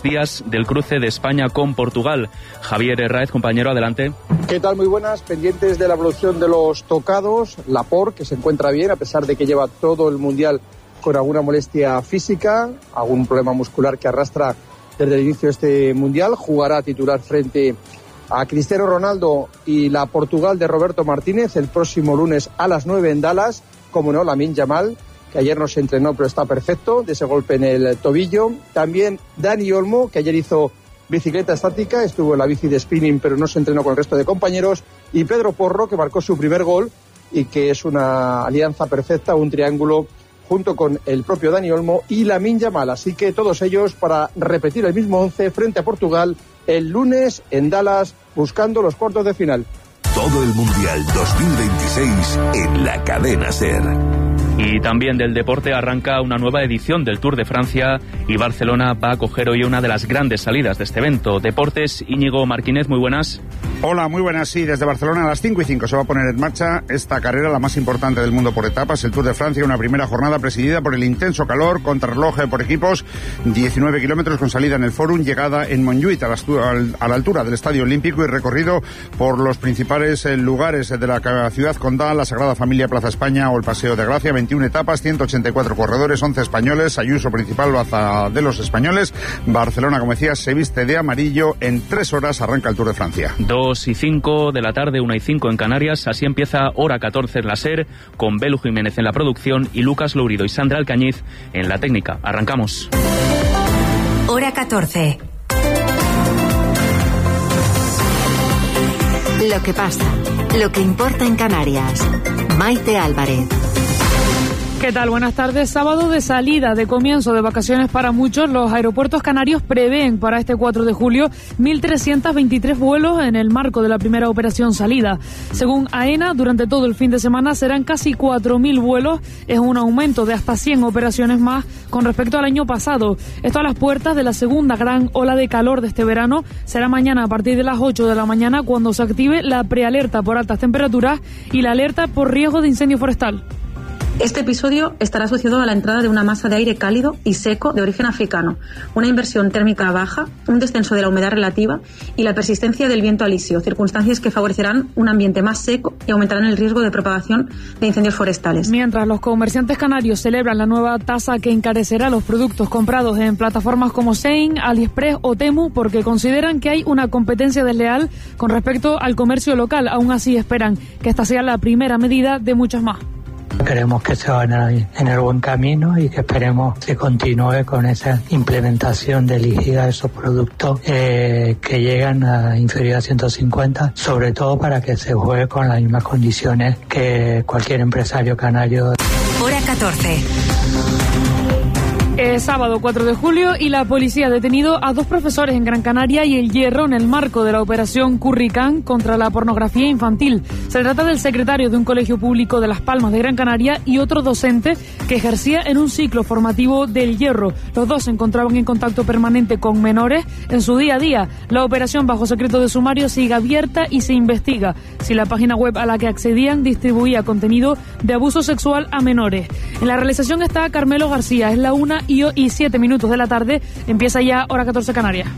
vías del cruce de España con Portugal. Javier Herráez, compañero, adelante. ¿Qué tal? Muy buenas. Pendientes de la evolución de los tocados. Laporte, que se encuentra bien, a pesar de que lleva todo el Mundial con alguna molestia física, algún problema muscular que arrastra desde el inicio de este Mundial. Jugará titular frente a Cristiano Ronaldo y la Portugal de Roberto Martínez el próximo lunes a las 9 en Dallas. Como no, Lamine Yamal, que ayer no se entrenó pero está perfecto de ese golpe en el tobillo. También Dani Olmo, que ayer hizo bicicleta estática, estuvo en la bici de spinning pero no se entrenó con el resto de compañeros. Y Pedro Porro, que marcó su primer gol y que es una alianza perfecta, un triángulo junto con el propio Dani Olmo y Lamine Yamal. Así que todos ellos para repetir el mismo 11 frente a Portugal el lunes en Dallas, buscando los cuartos de final. Todo el Mundial 2026 en la cadena SER. Y también del deporte arranca una nueva edición del Tour de Francia y Barcelona va a acoger hoy una de las grandes salidas de este evento. Deportes, Íñigo Martínez, muy buenas. Hola, muy buenas. Sí, desde Barcelona a las 5:05 se va a poner en marcha esta carrera, la más importante del mundo por etapas, el Tour de Francia, una primera jornada presidida por el intenso calor, contrarreloj por equipos, 19 kilómetros con salida en el Fórum, llegada en Montjuïc a la altura del Estadio Olímpico y recorrido por los principales lugares de la ciudad condal, la Sagrada Familia, Plaza España o el Paseo de Gracia. 21 etapas, 184 corredores, 11 españoles, Ayuso principal, baza de los españoles. Barcelona, como decías, se viste de amarillo. En 3 horas arranca el Tour de Francia. 2:05 de la tarde, 1:05 en Canarias. Así empieza Hora 14 en la SER, con Belu Jiménez en la producción y Lucas Lourido y Sandra Alcañiz en la técnica. Arrancamos. Hora 14. Lo que pasa, lo que importa en Canarias. Maite Álvarez. ¿Qué tal? Buenas tardes. Sábado de salida, de comienzo de vacaciones para muchos. Los aeropuertos canarios prevén para este 4 de julio 1.323 vuelos en el marco de la primera operación salida. Según AENA, durante todo el fin de semana serán casi 4.000 vuelos. Es un aumento de hasta 100 operaciones más con respecto al año pasado. Esto a las puertas de la segunda gran ola de calor de este verano. Será mañana a partir de las 8 de la mañana cuando se active la prealerta por altas temperaturas y la alerta por riesgo de incendio forestal. Este episodio estará asociado a la entrada de una masa de aire cálido y seco de origen africano, una inversión térmica baja, un descenso de la humedad relativa y la persistencia del viento alisio, circunstancias que favorecerán un ambiente más seco y aumentarán el riesgo de propagación de incendios forestales. Mientras los comerciantes canarios celebran la nueva tasa que encarecerá los productos comprados en plataformas como Shein, AliExpress o Temu porque consideran que hay una competencia desleal con respecto al comercio local. Aún así esperan que esta sea la primera medida de muchas más. Queremos que se vayan en el buen camino y que esperemos que continúe con esa implementación dirigida a esos productos que llegan a inferior a 150, sobre todo para que se juegue con las mismas condiciones que cualquier empresario canario. Hora 14. Sábado 4 de julio y la policía ha detenido a 2 profesores en Gran Canaria y El Hierro en el marco de la operación Curricán contra la pornografía infantil. Se trata del secretario de un colegio público de Las Palmas de Gran Canaria y otro docente que ejercía en un ciclo formativo del Hierro. Los dos se encontraban en contacto permanente con menores en su día a día. La operación bajo secreto de sumario sigue abierta y se investiga si la página web a la que accedían distribuía contenido de abuso sexual a menores. En la realización está Carmelo García. Es la 1:07 de la tarde. Empieza ya Hora 14 Canarias.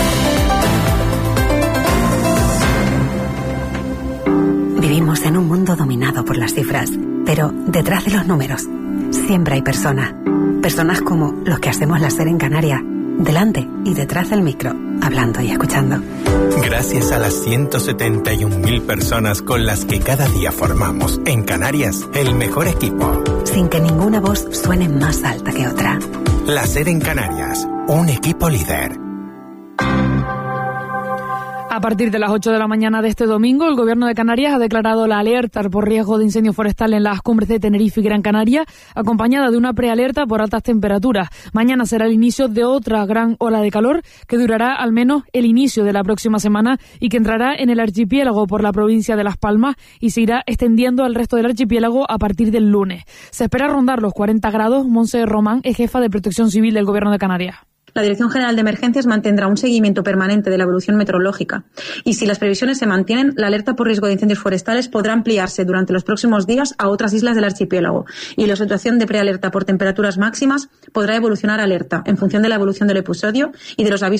Vivimos en un mundo dominado por las cifras, pero detrás de los números siempre hay personas. Personas como los que hacemos la SER en Canarias, delante y detrás del micro, hablando y escuchando. Gracias a las 171.000 personas con las que cada día formamos en Canarias el mejor equipo. Sin que ninguna voz suene más alta que otra. La SER en Canarias, un equipo líder. A partir de las 8 de la mañana de este domingo, el Gobierno de Canarias ha declarado la alerta por riesgo de incendio forestal en las cumbres de Tenerife y Gran Canaria, acompañada de una prealerta por altas temperaturas. Mañana será el inicio de otra gran ola de calor que durará al menos el inicio de la próxima semana y que entrará en el archipiélago por la provincia de Las Palmas y se irá extendiendo al resto del archipiélago a partir del lunes. Se espera rondar los 40 grados. Montse Román es jefa de Protección Civil del Gobierno de Canarias. La Dirección General de Emergencias mantendrá un seguimiento permanente de la evolución meteorológica y si las previsiones se mantienen, la alerta por riesgo de incendios forestales podrá ampliarse durante los próximos días a otras islas del archipiélago y la situación de prealerta por temperaturas máximas podrá evolucionar a alerta en función de la evolución del episodio y de los avisos